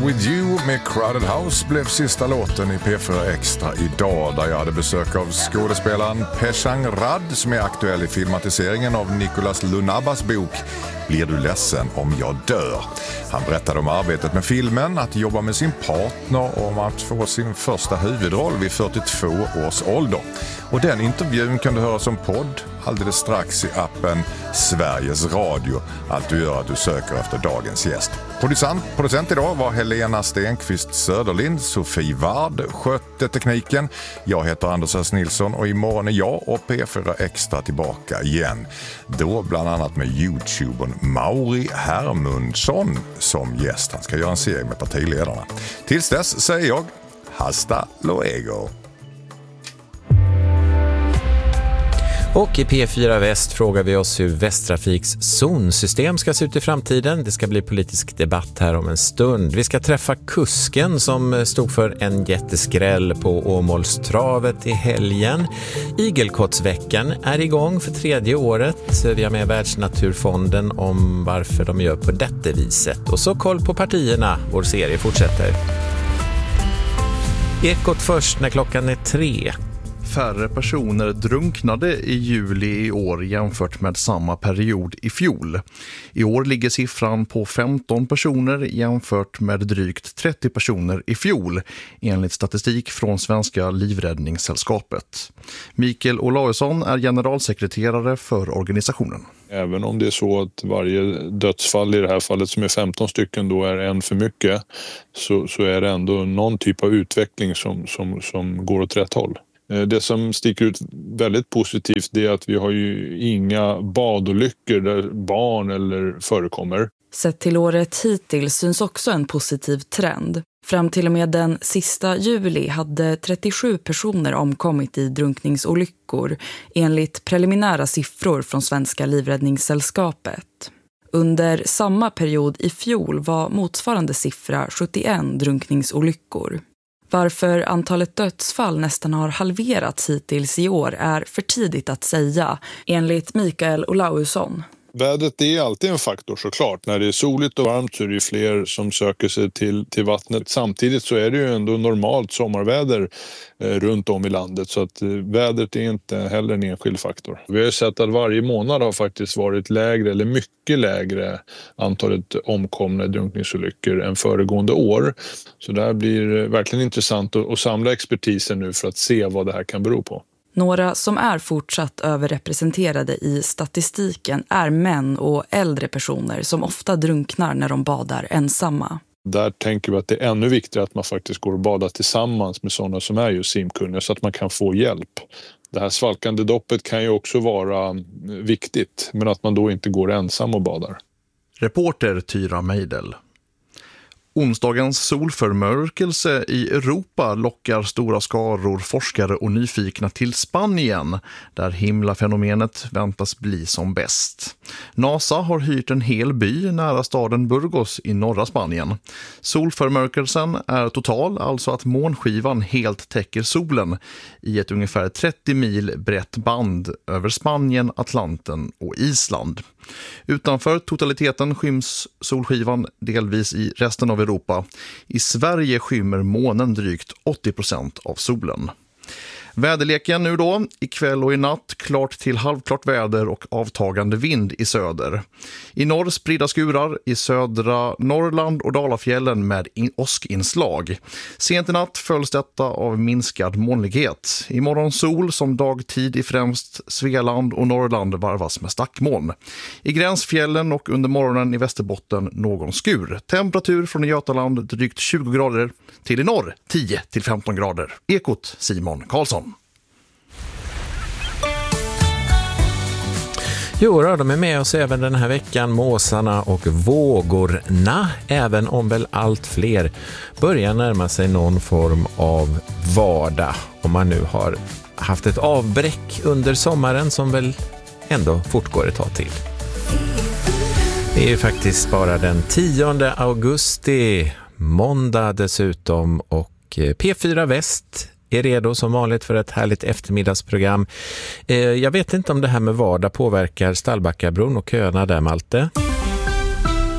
With You med Crowded House blev sista låten i P4 Extra idag, där jag hade besök av skådespelaren Peshang Rad som är aktuell i filmatiseringen av Nicolas Lunabas bok Blir du ledsen om jag dör? Han berättade om arbetet med filmen, att jobba med sin partner och om att få sin första huvudroll vid 42 års ålder. Och den intervjun kan du höra som podd alldeles strax i appen Sveriges Radio. Allt du gör att du söker efter dagens gäst. Producent idag var Helena Stenqvist Söderlind. Sofie Ward skötte tekniken. Jag heter Anders S. Nilsson och imorgon är jag och P4 Extra tillbaka igen. Då bland annat med YouTubern Mauri Hermundsson som gäst. Han ska göra en serie med partiledarna. Tills dess säger jag hasta luego. Och i P4 Väst frågar vi oss hur Västtrafiks zonsystem ska se ut i framtiden. Det ska bli politisk debatt här om en stund. Vi ska träffa kusken som stod för en jätteskräll på Åmålstravet i helgen. Igelkottsveckan är igång för 3:e året. Vi har med Världsnaturfonden om varför de gör på detta viset. Och så koll på partierna. Vår serie fortsätter. Ekot först när klockan är 3. Färre personer drunknade i juli i år jämfört med samma period i fjol. I år ligger siffran på 15 personer jämfört med drygt 30 personer i fjol, enligt statistik från Svenska livräddningssällskapet. Mikael Olausson är generalsekreterare för organisationen. Även om det är så att varje dödsfall i det här fallet som är 15 stycken då är en för mycket, så är det ändå någon typ av utveckling som går åt rätt håll. Det som sticker ut väldigt positivt är att vi har ju inga badolyckor där barn eller förekommer. Sett till året hittills syns också en positiv trend. Fram till och med den sista juli hade 37 personer omkommit i drunkningsolyckor enligt preliminära siffror från Svenska livräddningssällskapet. Under samma period i fjol var motsvarande siffra 71 drunkningsolyckor. Varför antalet dödsfall nästan har halverats hittills i år är för tidigt att säga, enligt Mikael Olausson. Vädret är alltid en faktor såklart. När det är soligt och varmt så är det fler som söker sig till vattnet. Samtidigt så är det ju ändå normalt sommarväder runt om i landet, så att vädret är inte heller en enskild faktor. Vi har ju sett att varje månad har faktiskt varit lägre eller mycket lägre antalet omkomna i drunkningsolyckor än föregående år. Så det här blir verkligen intressant att samla expertisen nu för att se vad det här kan bero på. Några som är fortsatt överrepresenterade i statistiken är män och äldre personer som ofta drunknar när de badar ensamma. Där tänker vi att det är ännu viktigare att man faktiskt går och badar tillsammans med sådana som är just simkunniga så att man kan få hjälp. Det här svalkande doppet kan ju också vara viktigt, men att man då inte går ensam och badar. Reporter Tyra Meidel. Onsdagens solförmörkelse i Europa lockar stora skaror forskare och nyfikna till Spanien, där himlafenomenet väntas bli som bäst. NASA har hyrt en hel by nära staden Burgos i norra Spanien. Solförmörkelsen är total, alltså att månskivan helt täcker solen i ett ungefär 30 mil brett band över Spanien, Atlanten och Island. Utanför totaliteten skyms solskivan delvis i resten av Europa. I Sverige skymmer månen drygt 80% av solen. Väderleken nu då, ikväll och i natt klart till halvklart väder och avtagande vind i söder. I norr spridda skurar, i södra Norrland och Dalafjällen med åskinslag. Sent i natt följs detta av minskad molnighet. Imorgon sol som dagtid i främst Svealand och Norrland varvas med stackmoln. I gränsfjällen och under morgonen i Västerbotten någon skur. Temperatur från Götaland drygt 20 grader till i norr 10-15 grader. Ekot Simon Karlsson. Jo, de är med oss även den här veckan, måsarna och vågorna, även om väl allt fler börjar närma sig någon form av vardag. Om man nu har haft ett avbräck under sommaren som väl ändå fortgår ett tag till. Det är ju faktiskt bara den 10 augusti, måndag dessutom, och P4 Väst är redo som vanligt för ett härligt eftermiddagsprogram. Jag vet inte om det här med vardag påverkar Stallbackabron och köerna där, Malte.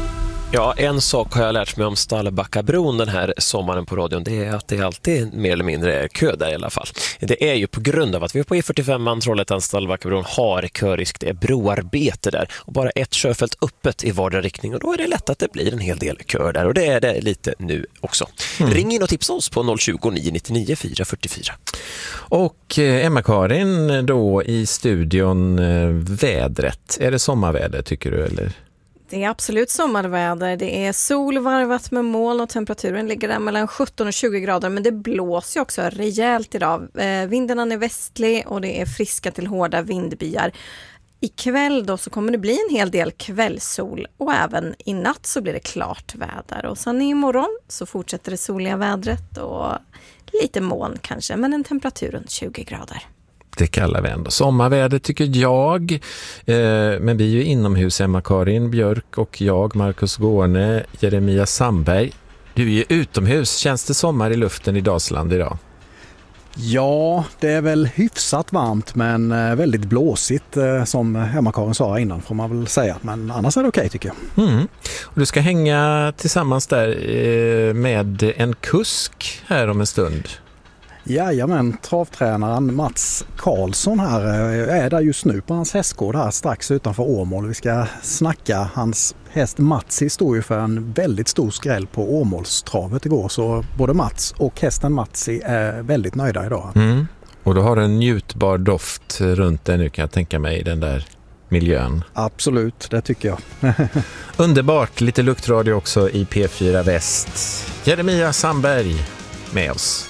Ja, en sak har jag lärt mig om Stallbackabron den här sommaren på radion. Det är att det alltid mer eller mindre är kö där i alla fall. Det är ju på grund av att vi på E45 Trollhättan Stallbackabron har körisk. Det är broarbete där och bara ett körfält öppet i vardera riktning. Och då är det lätt att det blir en hel del kö där. Och det är det lite nu också. Ring in och tipsa oss på 020 999 444. Och Emma-Karin då i studion, vädret. Är det sommarväder tycker du eller? Det är absolut sommarväder. Det är sol varvat med moln och temperaturen ligger där mellan 17 och 20 grader. Men det blåser också rejält idag. Vinden är västlig och det är friska till hårda vindbyar. Ikväll då så kommer det bli en hel del kvällssol och även i natt så blir det klart väder. Och sen imorgon så fortsätter det soliga vädret och lite moln kanske, men en temperatur runt 20 grader. Det kallar vi ändå sommarväder tycker jag. Men vi är ju inomhus, Emma-Karin Björk och jag, Marcus Gårne, Jeremia Sandberg. Du är ju utomhus. Känns det sommar i luften i Dalsland idag? Ja, det är väl hyfsat varmt men väldigt blåsigt som Emma-Karin sa innan får man väl säga. Men annars är det okej tycker jag. Och du ska hänga tillsammans där med en kusk här om en stund. Jajamän, travtränaren Mats Karlsson här är där just nu på hans hästgård här strax utanför Åmål. Vi ska snacka. Hans häst Matsi stod ju för en väldigt stor skräll på Åmålstravet igår. Så både Mats och hästen Matsi är väldigt nöjda idag. Och då har du en njutbar doft runt dig nu kan jag tänka mig i den där miljön. Absolut, det tycker jag. Underbart, lite luktradio också i P4 Väst. Jeremia Sandberg med oss.